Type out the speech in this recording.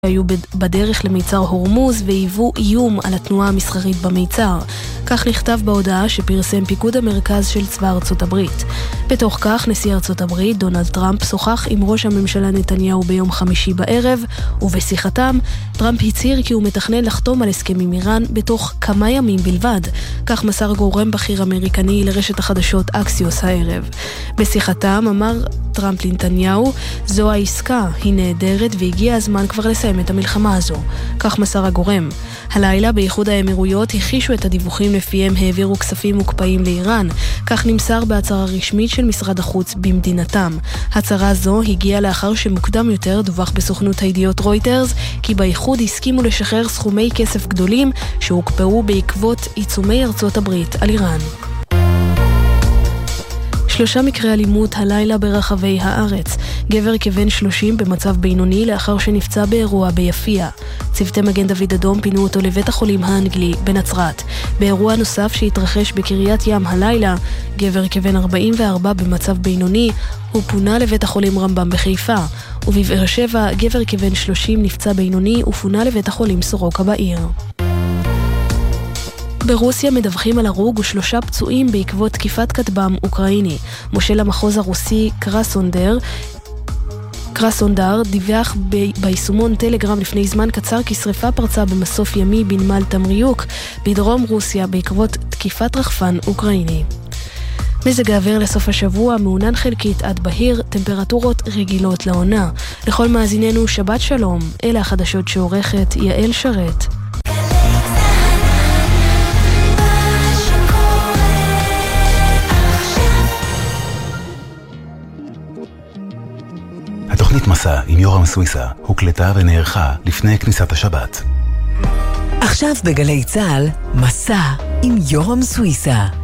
היו בדרך למיצר הורמוז והיוו איום על התנועה המסחרית במיצר. כך נכתב בהודעה שפרסם פיקוד המרכז של צבא ארצות הברית. בתוך כך, נשיא ארצות הברית, דונלד טראמפ, שוחח עם ראש הממשלה נתניהו ביום חמישי בערב, ובשיחתם, טראמפ הצהיר כי הוא מתכנן לחתום על הסכם עם איראן בתוך כמה ימים בלבד. כך מסר גורם בכיר אמריקני לרשת החדשות אקסיוס הערב. בשיחתם אמר טראמפ לנתניהו, זו העסקה, היא נהדרת והגיע הזמן כבר לסיים את המלחמה הזו. כך מסר הגורם. הלילה באיחוד האמירויות הכישו את הדיווחים לפיהם העבירו כספים מוקפאים לאיראן. כך נמסר בהצהרה רשמית של משרד החוץ במדינתם. הצהרה זו הגיעה לאחר שמוקדם יותר דווח בסוכנות הידיעות רויטרס כי באיחוד הסכימו לשחרר סכומי כסף גדולים שהוקפאו בעקבות עיצומי ארצות הברית על איראן. 3 מקרי אלימות הלילה ברחבי הארץ. גבר כבן 30 במצב בינוני לאחר שנפצע באירוע ביפיע. צוותי מגן דוד אדום פינו אותו לבית החולים האנגלי בנצרת. באירוע נוסף שהתרחש בקריית ים הלילה, גבר כבן 44 במצב בינוני, הוא פונה לבית החולים רמב"ם בחיפה. ובבאר שבע, גבר כבן 30 נפצע בינוני ופונה לבית החולים סורוקה בעיר. ברוסיה מדווחים על הרוג ו3 פצועים בעקבות תקיפת כטב"ם אוקראיני. מושל המחוז הרוסי קרסונדר דיווח ביישומון טלגרם לפני זמן קצר כי שריפה פרצה במסוף ימי בנמל תמריוק בדרום רוסיה בעקבות תקיפת רחפן אוקראיני. מזג האוויר לסוף השבוע מעונן חלקית עד בהיר, טמפרטורות רגילות לעונה. לכל מאזיננו שבת שלום, אלה החדשות שעורכת יעל שרת. התוכנית מסע עם יורם סוויסה הוקלטה ונערכה לפני כניסת השבת. עכשיו בגלי צהל, מסע עם יורם סוויסה.